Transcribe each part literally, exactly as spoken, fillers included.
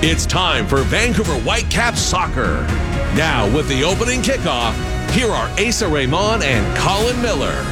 It's time for Vancouver Whitecaps soccer. Now, with the opening kickoff, here are Asa Raymond and Colin Miller.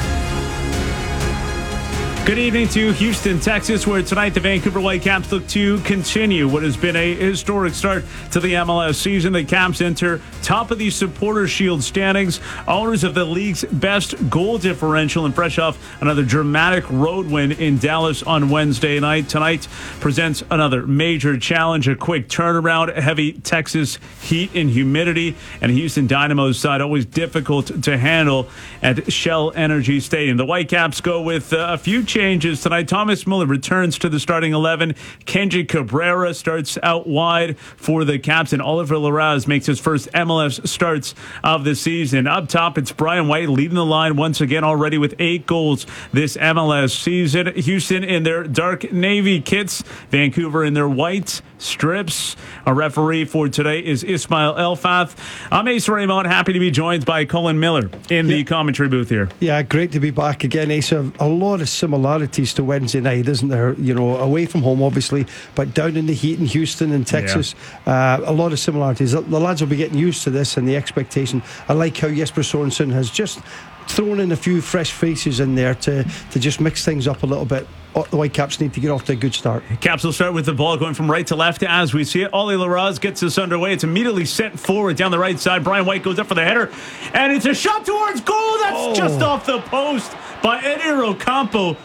Good evening to Houston, Texas, where tonight the Vancouver Whitecaps look to continue what has been a historic start to the M L S season. The Caps enter top of the Supporters Shield standings, owners of the league's best goal differential, and fresh off another dramatic road win in Dallas on Wednesday night. Tonight presents another major challenge, a quick turnaround, heavy Texas heat and humidity, and Houston Dynamo's side always difficult to handle at Shell Energy Stadium. The Whitecaps go with uh, a few changes tonight. Thomas Muller returns to the starting eleven. Kenji Cabrera starts out wide for the Caps, and Oliver Larraz makes his first M L S starts of the season. Up top, it's Brian White leading the line once again already with eight goals this M L S season. Houston in their dark navy kits, Vancouver in their white strips. Our referee for today is Ismail Elfath. I'm Asa Raymond, happy to be joined by Colin Miller in the yeah. commentary booth here. Yeah, great to be back again, Asa. A lot of similarities to Wednesday night, isn't there? You know, away from home, obviously, but down in the heat in Houston and Texas, yeah. uh, a lot of similarities. The lads will be getting used to this and the expectation. I like how Jesper Sorensen has just thrown in a few fresh faces in there to, to just mix things up a little bit. The Whitecaps need to get off to a good start. Caps will start with the ball going from right to left as we see it. Ollie Larraz gets us underway. It's immediately sent forward down the right side. Brian White goes up for the header, and it's a shot towards goal. That's oh. just off the post by Eddie Ocampo.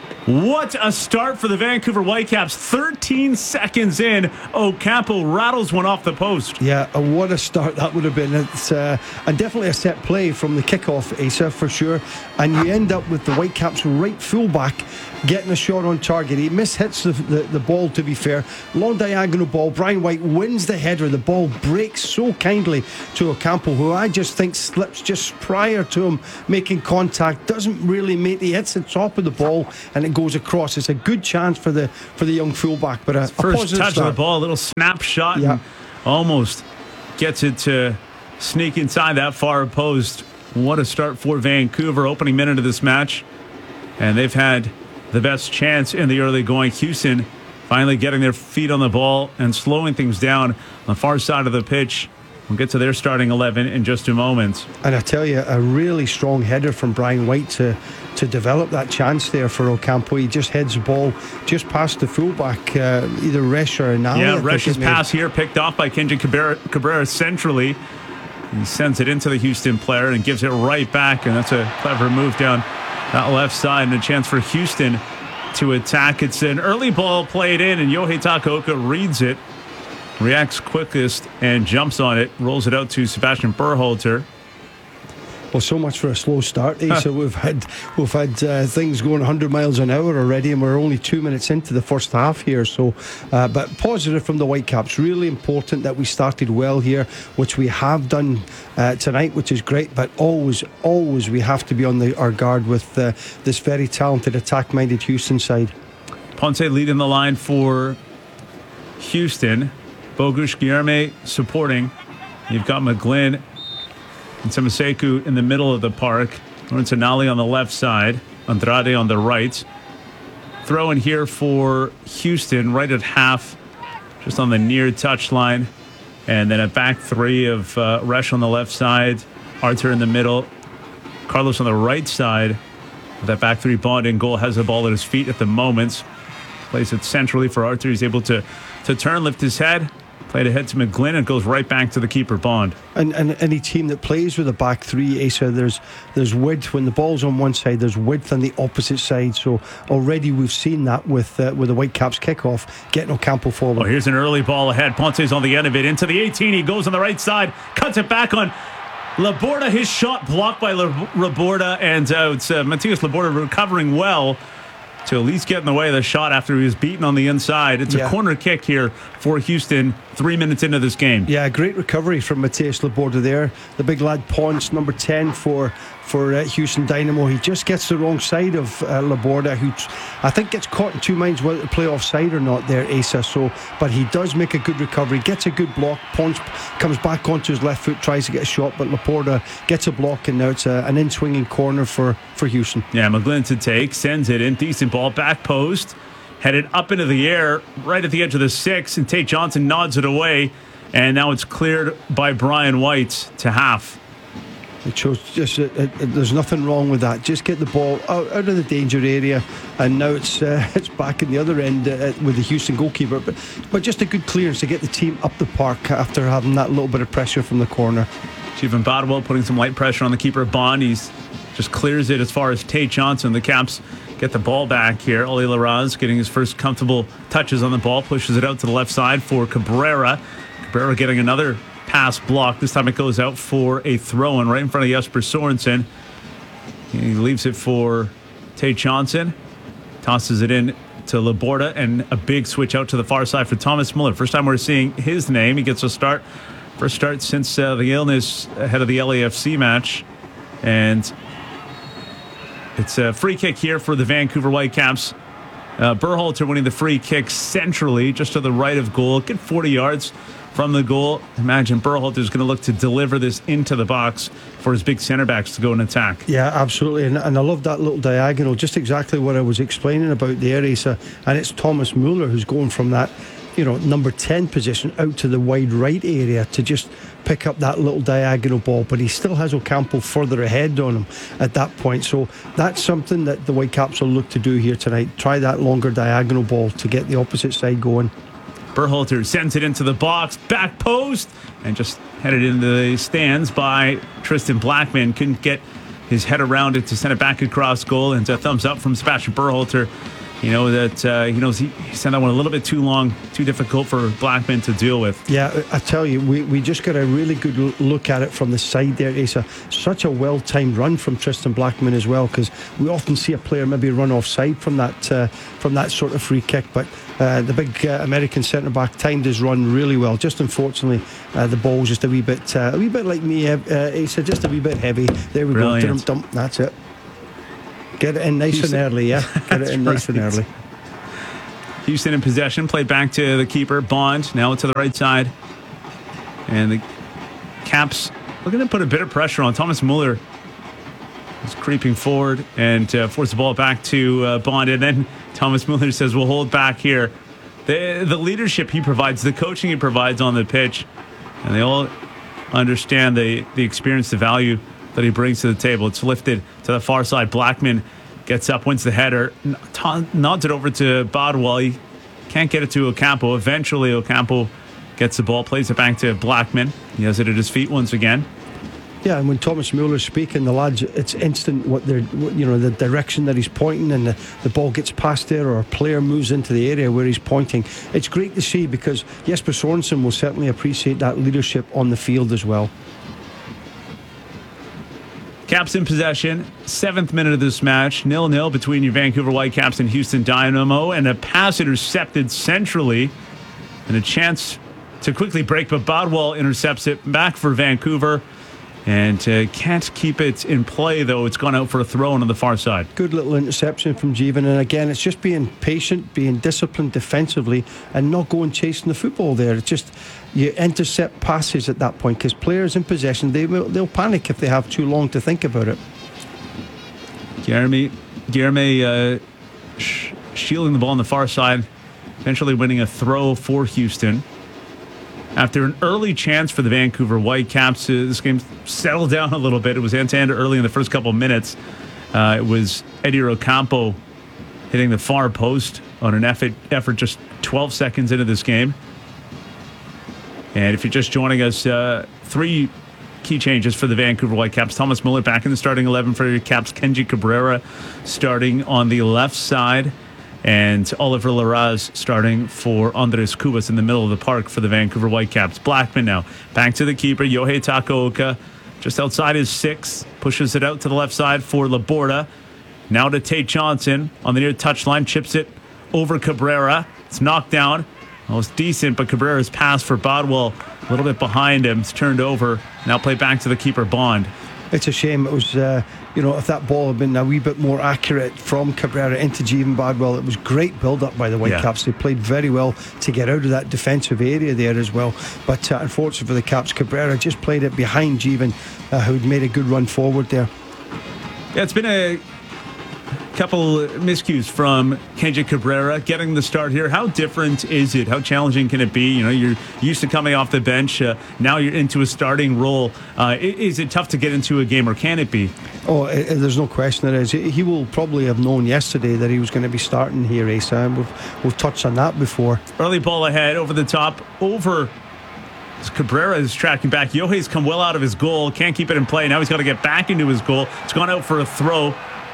What a start for the Vancouver Whitecaps. thirteen seconds in, Ocampo rattles one off the post. Yeah, what a start that would have been. It's uh, and definitely a set play from the kickoff, Asa, for sure. And you end up with the Whitecaps right fullback getting a shot on target. He mishits the, the, the ball, to be fair. Long diagonal ball. Brian White wins the header. The ball breaks so kindly to Ocampo, who I just think slips just prior to him making contact. Doesn't really make He hits the top of the ball and it goes across. It's a good chance for the for the young fullback. But a, a first touch start. of the ball, a little snapshot, yeah. and almost gets it to sneak inside that far post. What a start for Vancouver. Opening minute of this match, and they've had the best chance in the early going. Houston finally getting their feet on the ball and slowing things down on the far side of the pitch. We'll get to their starting eleven in just a moment. And I tell you, a really strong header from Brian White to to develop that chance there for Ocampo. He just heads the ball just past the fullback, uh, either Resch or Nali. Yeah, Resch's pass here picked off by Kenji Cabrera, Cabrera centrally. He sends it into the Houston player and gives it right back, and that's a clever move down that left side, and a chance for Houston to attack. It's an early ball played in, and Yohei Takaoka reads it, reacts quickest, and jumps on it, rolls it out to Sebastian Berhalter. Well, so much for a slow start, eh? So we've had we've had uh, things going one hundred miles an hour already, and we're only two minutes into the first half here. So, uh, but positive from the Whitecaps. Really important that we started well here, which we have done uh, tonight, which is great. But always, always, we have to be on the, our guard with uh, this very talented, attack-minded Houston side. Ponce leading the line for Houston. Bogusz Guilherme supporting. You've got McGlynn and Samaseku in the middle of the park. Lawrence Anali on the left side. Andrade on the right. Throw in here for Houston right at half, just on the near touchline. And then a back three of uh, Resch on the left side. Arthur in the middle. Carlos on the right side. That back three, Bond in goal, has the ball at his feet at the moment. Plays it centrally for Arthur. He's able to, to turn, lift his head. Played ahead to McGlynn and goes right back to the keeper, Bond. And, and any team that plays with a back three, Asa, there's there's width when the ball's on one side. There's width on the opposite side. So already we've seen that with uh, with the Whitecaps kickoff, getting Ocampo forward. Oh, here's an early ball ahead. Ponce's on the end of it into the eighteen. He goes on the right side, cuts it back on Laborda. His shot blocked by Laborda, and uh, it's uh, Matias Laborda recovering well to at least get in the way of the shot after he was beaten on the inside. It's yeah. a corner kick here for Houston three minutes into this game. Yeah, great recovery from Matias Laborda there. The big lad Ponce, number ten for for uh, Houston Dynamo. He just gets the wrong side of uh, Laborda, who I think gets caught in two minds whether to play offside or not there, Asa. So, but he does make a good recovery, gets a good block. Ponce comes back onto his left foot, tries to get a shot, but Laborda gets a block, and now it's a, an in-swinging corner for, for Houston. Yeah, McGlynn to take, sends it in, decent ball, back post. headed up into the air right at the edge of the six, and Tate Johnson nods it away, and now it's cleared by Brian White to half. It shows just it, it, it, there's nothing wrong with that. Just get the ball out, out of the danger area, and now it's uh, it's back in the other end uh, with the Houston goalkeeper. But but just a good clearance to get the team up the park after having that little bit of pressure from the corner. Jeevan Bodwell putting some light pressure on the keeper Bond. He's just clears it as far as Tate Johnson. The Caps get the ball back here. Oli Larraz getting his first comfortable touches on the ball, pushes it out to the left side for Cabrera. Cabrera getting another pass block. This time it goes out for a throw-in right in front of Jesper Sorensen. He leaves it for Tate Johnson. Tosses it in to Laborda, and a big switch out to the far side for Thomas Muller. First time we're seeing his name. He gets a start. First start since uh, the illness ahead of the L A F C match. And it's a free kick here for the Vancouver Whitecaps. Uh, Berhalter winning the free kick centrally, just to the right of goal. Get forty yards from the goal. Imagine Berhalter is going to look to deliver this into the box for his big center backs to go and attack. Yeah, absolutely. And, and I love that little diagonal, just exactly what I was explaining about the Asa. And it's Thomas Muller who's going from that, you know, number ten position out to the wide right area to just pick up that little diagonal ball. But he still has Ocampo further ahead on him at that point. So that's something that the Whitecaps will look to do here tonight. Try that longer diagonal ball to get the opposite side going. Berhalter sends it into the box, back post, and just headed into the stands by Tristan Blackman. Couldn't get his head around it to send it back across goal, and a thumbs up from Sebastian Berhalter. You know that uh, he knows he, he sent that one a little bit too long, too difficult for Blackman to deal with. Yeah, I tell you, we, we just got a really good look at it from the side there, Asa. Such a well-timed run from Tristan Blackman as well, because we often see a player maybe run offside from that uh, from that sort of free kick, but uh, the big uh, American centre-back timed his run really well. Just unfortunately, uh, the ball was just a wee bit, uh, a wee bit like me, uh, Asa, just a wee bit heavy. There we Brilliant. go, dump, that's it. Get it in nice Houston. and early, yeah. Get it in nice right. and early. Houston in possession, played back to the keeper, Bond, now to the right side. And the Caps looking to put a bit of pressure on. Thomas Muller is creeping forward and uh, force the ball back to uh, Bond. And then Thomas Muller says, we'll hold back here. The, the leadership he provides, the coaching he provides on the pitch, and they all understand the, the experience, the value that he brings to the table. It's lifted to the far side. Blackman gets up, wins the header, nods it over to Bodwell. He can't get it to Ocampo. Eventually, Ocampo gets the ball, plays it back to Blackman. He has it at his feet once again. Yeah, and when Thomas Muller's speaking, the lads, it's instant what they're, you know, the direction that he's pointing, and the, the ball gets past there, or a player moves into the area where he's pointing. It's great to see, because Jesper Sorensen will certainly appreciate that leadership on the field as well. Caps in possession, seventh minute of this match, nil nil between your Vancouver Whitecaps and Houston Dynamo, and a pass intercepted centrally, and a chance to quickly break, but Bodwell intercepts it back for Vancouver, and uh, can't keep it in play, though. It's gone out for a throw on the far side. Good little interception from Jeevan, and again, it's just being patient, being disciplined defensively, and not going chasing the football there. It's just you intercept passes at that point, because players in possession, they will, they'll panic if they have too long to think about it. Jeremy, Jeremy uh, sh- shielding the ball on the far side, eventually winning a throw for Houston. After an early chance for the Vancouver Whitecaps, uh, this game settled down a little bit. It was hand-to-hand early in the first couple of minutes. Uh, it was Eddie Ocampo hitting the far post on an effort, effort just twelve seconds into this game. And if you're just joining us, uh, three key changes for the Vancouver Whitecaps. Thomas Muller back in the starting eleven for the Caps. Kenji Cabrera starting on the left side. And Oliver Larraz starting for Andres Cubas in the middle of the park for the Vancouver Whitecaps. Blackman now back to the keeper, Yohei Takaoka, just outside his six, pushes it out to the left side for Laborda. Now to Tate Johnson on the near touchline, chips it over Cabrera. It's knocked down. Well, it's decent, but Cabrera's pass for Bodwell a little bit behind him. It's turned over. Now play back to the keeper, Bond. It's a shame. It was, uh, you know, if that ball had been a wee bit more accurate from Cabrera into Jeevan Bodwell, it was great build-up by the Whitecaps. Yeah. They played very well to get out of that defensive area there as well. But uh, unfortunately for the Caps, Cabrera just played it behind Jeevan, uh, who'd made a good run forward there. Yeah, it's been a Couple miscues from Kenji Cabrera getting the start here. How different is it? How challenging can it be? You know, you're used to coming off the bench. Uh, now you're into a starting role. Uh, is it tough to get into a game, or can it be? Oh, it, there's no question it is. He will probably have known yesterday that he was going to be starting here, Asa, and we've, we've touched on that before. Early ball ahead, over the top, over. Cabrera is tracking back. Yohei's come well out of his goal. Can't keep it in play. Now he's got to get back into his goal. It's gone out for a throw.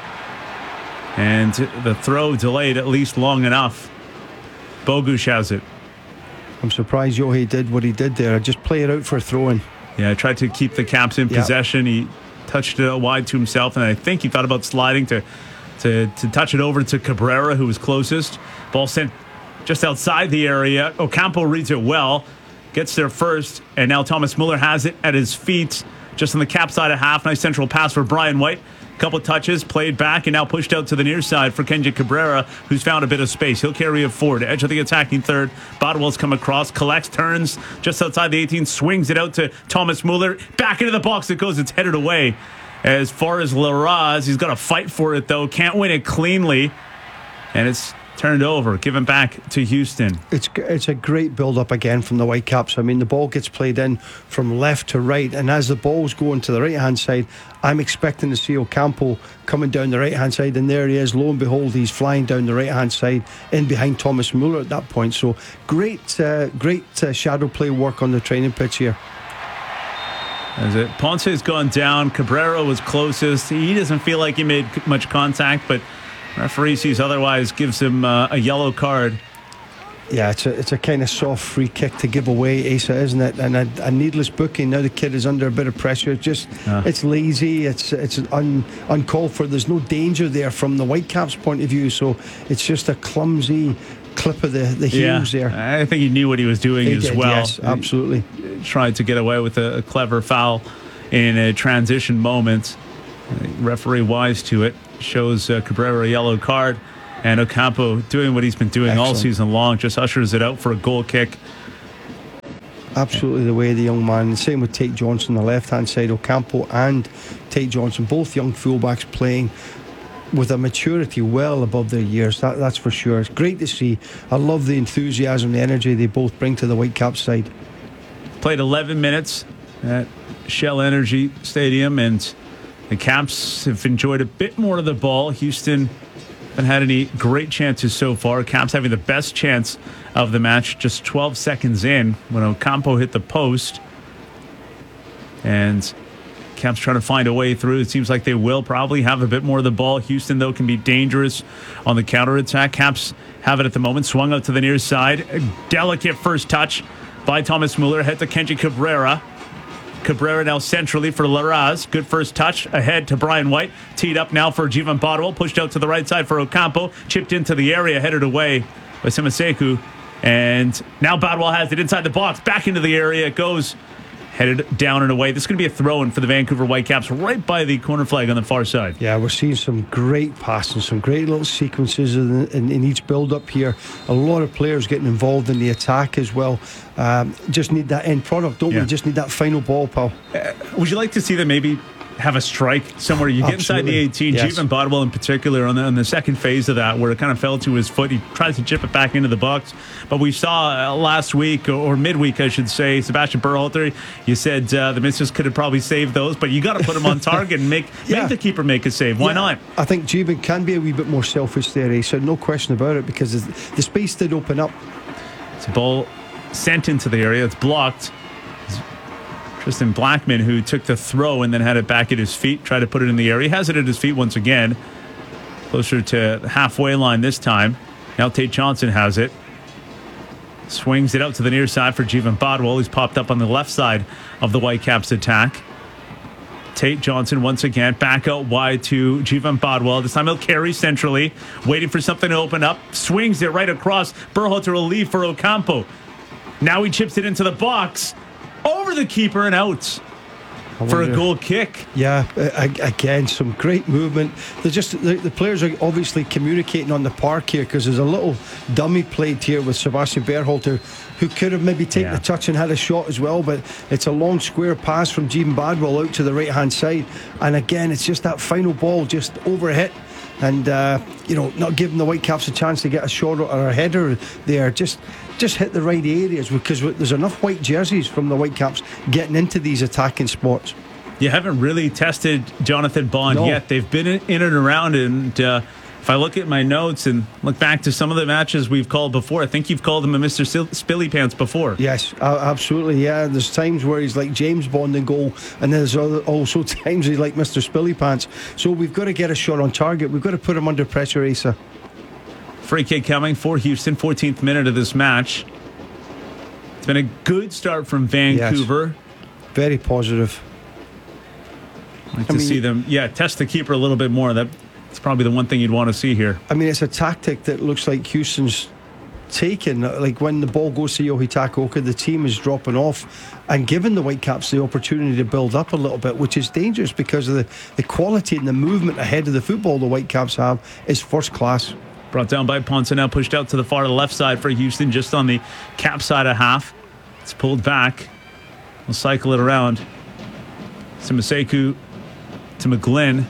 And the throw delayed at least long enough. Bogusz has it. I'm surprised Yohei did what he did there. Just play it out for a throw-in. Yeah, tried to keep the Caps in yep. possession. He touched it out wide to himself, and I think he thought about sliding to, to, to touch it over to Cabrera, who was closest. Ball sent just outside the area. Ocampo reads it well. Gets there first, and now Thomas Muller has it at his feet, just on the Cap side of half. Nice central pass for Brian White. Couple touches, played back, and now pushed out to the near side for Kenji Cabrera, who's found a bit of space. He'll carry it forward. Edge of the attacking third. Bodwell's come across, collects, turns just outside the eighteen, swings it out to Thomas Muller. Back into the box it goes. It's headed away. As far as Larraz, he's got to fight for it, though. Can't win it cleanly. And it's turned over, given back to Houston. It's it's a great build-up again from the Whitecaps. I mean, the ball gets played in from left to right, and as the ball's going to the right-hand side, I'm expecting to see Ocampo coming down the right-hand side, and there he is. Lo and behold, he's flying down the right-hand side in behind Thomas Muller at that point. So great, uh, great uh, shadow play work on the training pitch here. As it, Ponce has gone down. Cabrera was closest. He doesn't feel like he made much contact, but referee sees otherwise, gives him uh, a yellow card. Yeah, it's a it's a kind of soft free kick to give away, Asa, isn't it? And a, a needless booking. Now the kid is under a bit of pressure. It's just uh. it's lazy. It's it's un, uncalled for. There's no danger there from the Whitecaps' point of view. So it's just a clumsy clip of the the heels yeah, there. I think he knew what he was doing he as did, well. Yes, absolutely. He tried to get away with a, a clever foul in a transition moment. Referee wise to it, shows uh, Cabrera a yellow card, and Ocampo doing what he's been doing Excellent. all season long, just ushers it out for a goal kick. Absolutely the way the young man, the same with Tate Johnson, the left hand side. Ocampo and Tate Johnson, both young fullbacks playing with a maturity well above their years. That, that's for sure. It's great to see. I love the enthusiasm, the energy they both bring to the Whitecaps side. Played eleven minutes at Shell Energy Stadium, and the Caps have enjoyed a bit more of the ball. Houston haven't had any great chances so far. Caps having the best chance of the match just twelve seconds in when Ocampo hit the post. And Caps trying to find a way through. It seems like they will probably have a bit more of the ball. Houston, though, can be dangerous on the counterattack. Caps have it at the moment. Swung out to the near side. A delicate first touch by Thomas Muller. Head to Kenji Cabrera. Cabrera now centrally for Larraz. Good first touch ahead to Brian White. Teed up now for Jivan Bodwell. Pushed out to the right side for Ocampo. Chipped into the area, headed away by Simaseku. And now Bodwell has it inside the box. Back into the area it goes. Headed down and away. This is going to be a throw-in for the Vancouver Whitecaps right by the corner flag on the far side. Yeah, we're seeing some great passing, some great little sequences in, in, in each build-up here. A lot of players getting involved in the attack as well. Um, just need that end product, don't yeah. we? Just need that final ball, pal. Uh, would you like to see them maybe have a strike somewhere? You get inside the eighteen, yes. Jivan Bodwell in particular on the, on the second phase of that, where it kind of fell to his foot. He tries to chip it back into the box. But we saw uh, last week, or, or midweek, I should say, Sebastian Berhalter, you said uh, the misses could have probably saved those, but you got to put him on target and make, yeah. make the keeper make a save. Why yeah. not? I think Jivan can be a wee bit more selfish there, eh? So no question about it, because the space did open up. It's a ball sent into the area. It's blocked. Tristan Blackman, who took the throw and then had it back at his feet, tried to put it in the area. He has it at his feet once again. Closer to the halfway line this time. Now Tate Johnson has it. Swings it out to the near side for Jivan Bodwell. He's popped up on the left side of the Whitecaps attack. Tate Johnson once again back out wide to Jivan Bodwell. This time he'll carry centrally, waiting for something to open up. Swings it right across. Berhalter will leave for Ocampo. Now he chips it into the box. Over the keeper and out for a goal kick. Yeah, uh, again, some great movement. They're just the, the players are obviously communicating on the park here, because there's a little dummy played here with Sebastian Berhalter, who could have maybe taken yeah. a touch and had a shot as well, but it's a long square pass from Jivan Bodwell out to the right hand side, and again it's just that final ball just overhit and uh, you know, not giving the Whitecaps a chance to get a shot or a header there. Just, just hit the right areas, because there's enough white jerseys from the Whitecaps getting into these attacking spots. You haven't really tested Jonathan Bond No. yet. They've been in and around, and uh, if I look at my notes and look back to some of the matches we've called before, I think you've called him a Mister Sil- Spilly Pants before. Yes, uh, absolutely. Yeah, there's times where he's like James Bond in goal, and there's other, also times he's like Mister Spilly Pants. So we've got to get a shot on target. We've got to put him under pressure, Asa. Free kick coming for Houston, fourteenth minute of this match. It's been a good start from Vancouver. Yes. Very positive. I'd like I to mean, see them, yeah, test the keeper a little bit more. That, that's probably the one thing you'd want to see here. I mean, it's a tactic that looks like Houston's taken. Like when the ball goes to Yohi Takaoka, the team is dropping off and giving the Whitecaps the opportunity to build up a little bit, which is dangerous because of the, the quality and the movement ahead of the football the Whitecaps have is first class. Brought down by Ponce, now pushed out to the far left side for Houston, just on the cap side of half. It's pulled back. We'll cycle it around. Simaseku to McGlynn.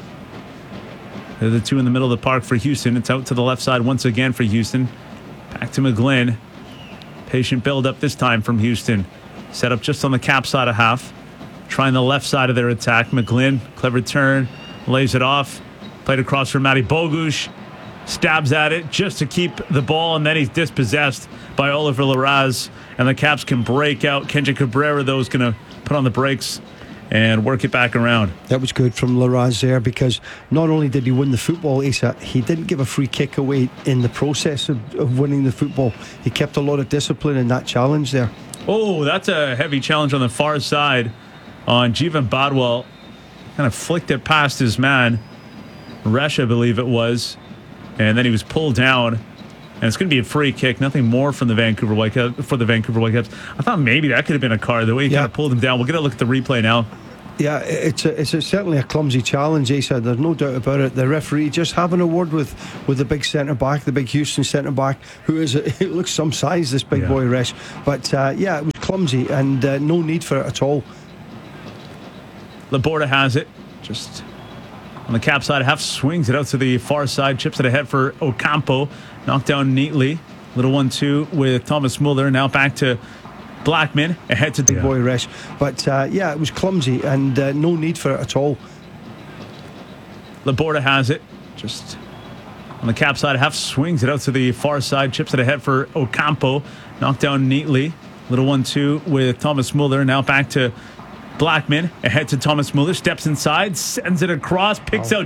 They're the two in the middle of the park for Houston. It's out to the left side once again for Houston. Back to McGlynn. Patient build up this time from Houston. Set up just on the cap side of half. Trying the left side of their attack. McGlynn, clever turn, lays it off. Played across for Matty Bogusz. Stabs at it just to keep the ball, and then he's dispossessed by Oliver Larraz. And the Caps can break out. Kenji Cabrera, though, is going to put on the brakes and work it back around. That was good from Larraz there, because not only did he win the football, Asa, he didn't give a free kick away in the process of, of winning the football. He kept a lot of discipline in that challenge there. Oh, that's a heavy challenge on the far side on Jeevan Badwal. Kind of flicked it past his man, Resh, I believe it was. And then he was pulled down. And it's going to be a free kick. Nothing more from the Vancouver Whitecaps for the Vancouver Whitecaps. I thought maybe that could have been a card. The way he Yeah. kind of pulled him down. We'll get a look at the replay now. Yeah, it's a, it's a, certainly a clumsy challenge, Asa. There's no doubt about it. The referee just having a word with, with the big centre back, the big Houston centre back, who is a, it looks some size, this big Yeah. boy Resh. But uh, yeah, it was clumsy and uh, no need for it at all. Laborda has it. Just on the cap side, half swings it out to the far side, chips it ahead for Ocampo. Knocked down neatly. Little one two with Thomas Muller. Now back to Blackman. Ahead to Big boy Resh. But uh, yeah, it was clumsy and uh, no need for it at all. Laborda has it. Just on the cap side, half swings it out to the far side, chips it ahead for Ocampo. Knocked down neatly. Little one two with Thomas Muller. Now back to Blackman. Ahead to Thomas Muller. Steps inside. Sends it across. Picks Oh. out